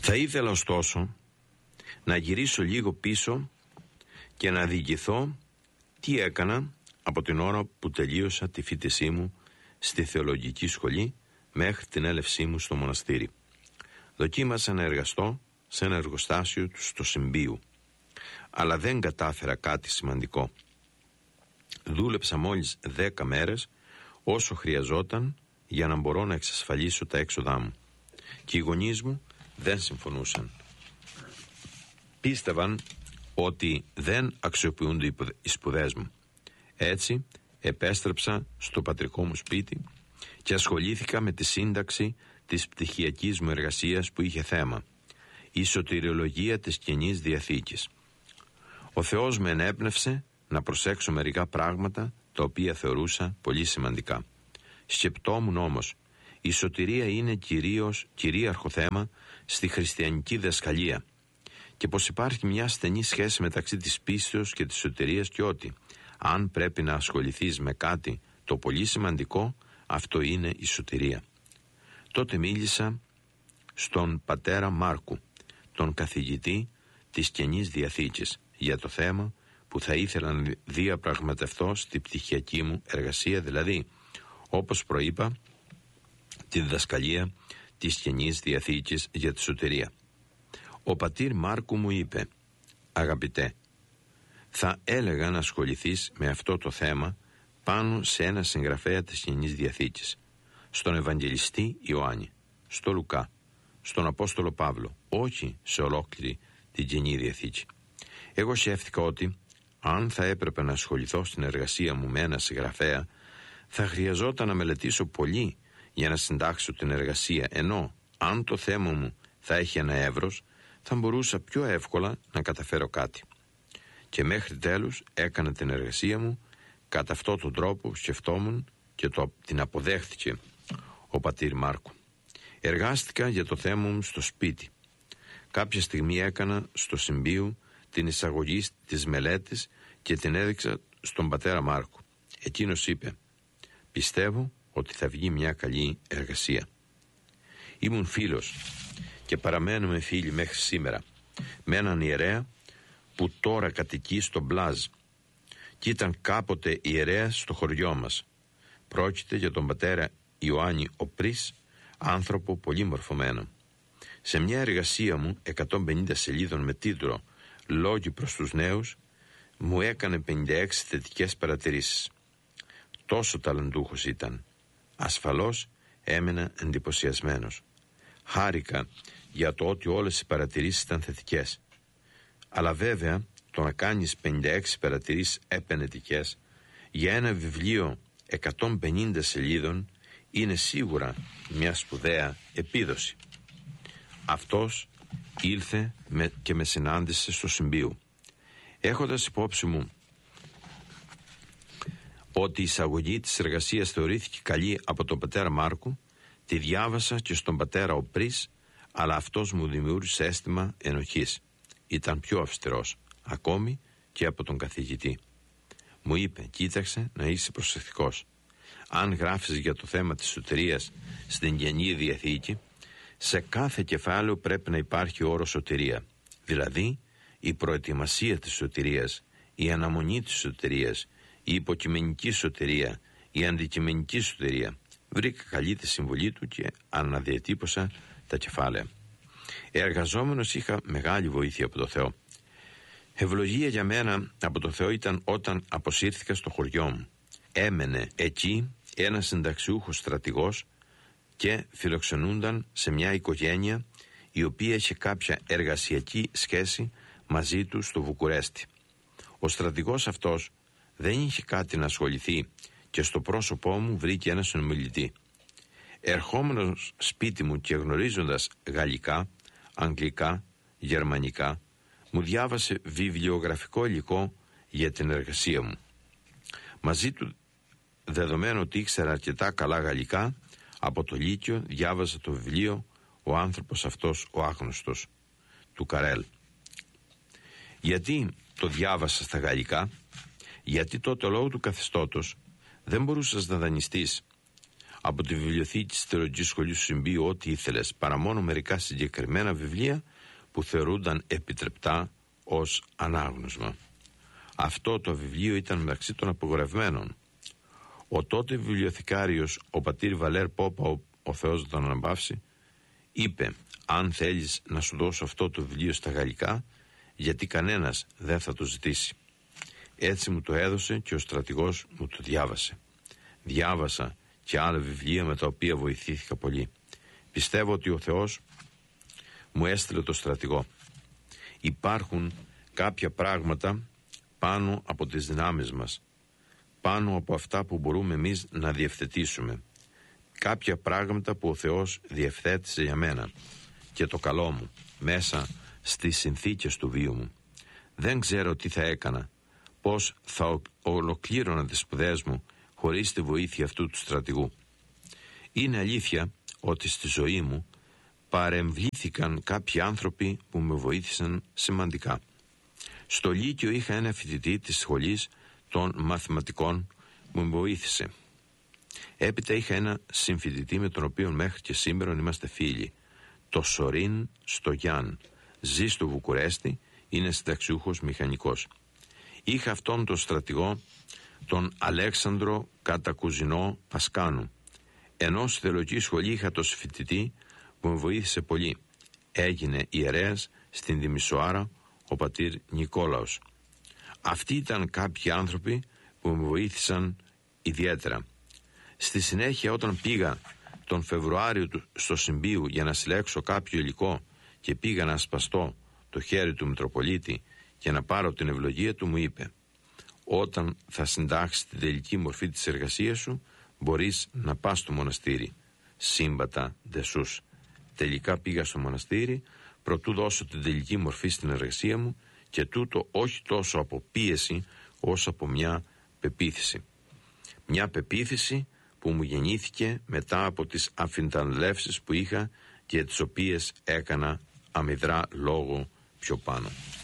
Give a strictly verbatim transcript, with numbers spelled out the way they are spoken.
Θα ήθελα ωστόσο να γυρίσω λίγο πίσω και να διηγηθώ τι έκανα από την ώρα που τελείωσα τη φοιτησή μου στη θεολογική σχολή μέχρι την έλευσή μου στο μοναστήρι. Δοκίμασα να εργαστώ σε ένα εργοστάσιο του στο Συμπίου, αλλά δεν κατάφερα κάτι σημαντικό. Δούλεψα μόλις δέκα μέρες, όσο χρειαζόταν για να μπορώ να εξασφαλίσω τα έξοδά μου, και οι γονείς μου δεν συμφωνούσαν. Πίστευαν ότι δεν αξιοποιούνται οι σπουδές μου. Έτσι επέστρεψα στο πατρικό μου σπίτι και ασχολήθηκα με τη σύνταξη της πτυχιακής μου εργασίας που είχε θέμα η σωτηριολογία της Καινής Διαθήκης. Ο Θεός με ενέπνευσε να προσέξω μερικά πράγματα τα οποία θεωρούσα πολύ σημαντικά. Σκεπτόμουν όμως, η σωτηρία είναι κυρίως κυρίαρχο θέμα στη χριστιανική διδασκαλία και πως υπάρχει μια στενή σχέση μεταξύ της πίστεως και της σωτηρίας, και ότι αν πρέπει να ασχοληθείς με κάτι το πολύ σημαντικό, αυτό είναι η σωτηρία. Τότε μίλησα στον πατέρα Μάρκου, τον καθηγητή της Καινής Διαθήκης, για το θέμα που θα ήθελα να διαπραγματευτώ στη πτυχιακή μου εργασία, δηλαδή, όπως προείπα, τη διδασκαλία της Καινής Διαθήκης για τη σωτηρία. Ο πατήρ Μάρκου μου είπε: «Αγαπητέ, θα έλεγα να ασχοληθείς με αυτό το θέμα πάνω σε ένα συγγραφέα της Καινής Διαθήκης, στον Ευαγγελιστή Ιωάννη, στο Λουκά, στον Απόστολο Παύλο, όχι σε ολόκληρη την Καινή Διαθήκη». Εγώ σκέφτηκα ότι αν θα έπρεπε να ασχοληθώ στην εργασία μου με ένα συγγραφέα, θα χρειαζόταν να μελετήσω πολύ για να συντάξω την εργασία, ενώ αν το θέμα μου θα έχει ένα εύρος, θα μπορούσα πιο εύκολα να καταφέρω κάτι. Και μέχρι τέλους έκανα την εργασία μου κατά αυτόν τον τρόπο που σκεφτόμουν, και το, την αποδέχθηκε ο πατήρ Μάρκου. Εργάστηκα για το θέμα μου στο σπίτι. Κάποια στιγμή έκανα στο Συμπίου την εισαγωγή της μελέτης και την έδειξα στον πατέρα Μάρκου. Εκείνος είπε: «Πιστεύω ότι θα βγει μια καλή εργασία». Ήμουν φίλος και παραμένουμε φίλοι μέχρι σήμερα με έναν ιερέα που τώρα κατοικεί στο Μπλάζ και ήταν κάποτε ιερέας στο χωριό μας. Πρόκειται για τον πατέρα Ιωάννη Οπρίς, άνθρωπο πολύ μορφωμένο. Σε μια εργασία μου εκατόν πενήντα σελίδων με τίτλο «Λόγοι προς τους νέους», μου έκανε πενήντα έξι θετικές παρατηρήσεις. Τόσο ταλαντούχος ήταν. Ασφαλώς έμενα εντυπωσιασμένος. Χάρηκα για το ότι όλες οι παρατηρήσεις ήταν θετικές. Αλλά βέβαια το να κάνεις πενήντα έξι παρατηρήσεις επενετικές για ένα βιβλίο εκατόν πενήντα σελίδων είναι σίγουρα μια σπουδαία επίδοση. Αυτός ήλθε με, και με συνάντησε στο Συμπίου. Έχοντας υπόψη μου ότι η εισαγωγή της εργασίας θεωρήθηκε καλή από τον πατέρα Μάρκου, τη διάβασα και στον πατέρα Οπρίς, αλλά αυτός μου δημιούργησε αίσθημα ενοχής. Ήταν πιο αυστηρός, ακόμη και από τον καθηγητή. Μου είπε: «Κοίταξε να είσαι προσεκτικός. Αν γράφεις για το θέμα της σωτηρίας στην Καινή Διαθήκη, σε κάθε κεφάλαιο πρέπει να υπάρχει ο όρος σωτηρία, δηλαδή η προετοιμασία της σωτηρίας, η αναμονή της σωτηρίας, η υποκειμενική σωτηρία, η αντικειμενική σωτηρία». Βρήκα καλή τη συμβουλή του και αναδιατύπωσα τα κεφάλαια. Εργαζόμενος είχα μεγάλη βοήθεια από το Θεό. Ευλογία για μένα από το Θεό ήταν όταν αποσύρθηκα στο χωριό μου. Έμενε εκεί ένας συνταξιούχος στρατηγός και φιλοξενούνταν σε μια οικογένεια η οποία είχε κάποια εργασιακή σχέση μαζί του στο Βουκουρέστι. Ο στρατηγός αυτός δεν είχε κάτι να ασχοληθεί και στο πρόσωπό μου βρήκε ένα συνομιλητή. Ερχόμενος σπίτι μου και γνωρίζοντας γαλλικά, αγγλικά, γερμανικά, μου διάβασε βιβλιογραφικό υλικό για την εργασία μου. Μαζί του, δεδομένου ότι ήξερα αρκετά καλά γαλλικά, από το Λύκειο διάβαζα το βιβλίο «Ο άνθρωπος αυτός ο άγνωστος» του Καρέλ. Γιατί το διάβασα στα γαλλικά? Γιατί τότε λόγω του καθεστώτος δεν μπορούσες να δανειστείς από τη βιβλιοθήκη της Θεολογικής Σχολής του Συμπίου ό,τι ήθελες, παρά μόνο μερικά συγκεκριμένα βιβλία που θεωρούνταν επιτρεπτά ως ανάγνωσμα. Αυτό το βιβλίο ήταν μεταξύ των απογορευμένων. Ο τότε βιβλιοθηκάριος, ο πατήρ Βαλέρ Πόπα, ο, ο Θεός να τον αναπαύσει, είπε: αν θέλεις να σου δώσω αυτό το βιβλίο στα γαλλικά, γιατί κανένας δεν θα το ζητήσει. Έτσι μου το έδωσε και ο στρατηγός μου το διάβασε. Διάβασα και άλλα βιβλία με τα οποία βοηθήθηκα πολύ. Πιστεύω ότι ο Θεός μου έστειλε το στρατηγό. Υπάρχουν κάποια πράγματα πάνω από τις δυνάμεις μας, πάνω από αυτά που μπορούμε εμείς να διευθετήσουμε. Κάποια πράγματα που ο Θεός διευθέτησε για μένα και το καλό μου μέσα στις συνθήκες του βίου μου. Δεν ξέρω τι θα έκανα, πώς θα ολοκλήρωνα τις σπουδές μου χωρίς τη βοήθεια αυτού του στρατηγού. Είναι αλήθεια ότι στη ζωή μου παρεμβλήθηκαν κάποιοι άνθρωποι που με βοήθησαν σημαντικά. Στο Λύκειο είχα ένα φοιτητή της σχολής των μαθηματικών που με βοήθησε. Έπειτα είχα ένα συμφοιτητή με τον οποίο μέχρι και σήμερα είμαστε φίλοι, το Σορίν Στογιάν. Ζει στο Βουκουρέστι, είναι συνταξιούχος μηχανικός. Είχα αυτόν τον στρατηγό, τον Αλέξανδρο Κατακουζινό Πασκάνου. Ενώ στη θεολογική σχολή είχα τον συμφοιτητή που με βοήθησε πολύ. Έγινε ιερέας στην Δημισοάρα ο πατήρ Νικόλαος. Αυτοί ήταν κάποιοι άνθρωποι που με βοήθησαν ιδιαίτερα. Στη συνέχεια, όταν πήγα τον Φεβρουάριο στο Συμπίου για να συλλέξω κάποιο υλικό και πήγα να σπαστώ το χέρι του Μητροπολίτη και να πάρω την ευλογία του, μου είπε: όταν θα συντάξεις την τελική μορφή της εργασίας σου, μπορείς να πας στο μοναστήρι. Σύμπατα δεσούς. Τελικά πήγα στο μοναστήρι, προτού δώσω την τελική μορφή στην εργασία μου, και τούτο όχι τόσο από πίεση όσο από μια πεποίθηση. Μια πεποίθηση που μου γεννήθηκε μετά από τις αφιντανλεύσεις που είχα και τις οποίες έκανα αμυδρά λόγο πιο πάνω.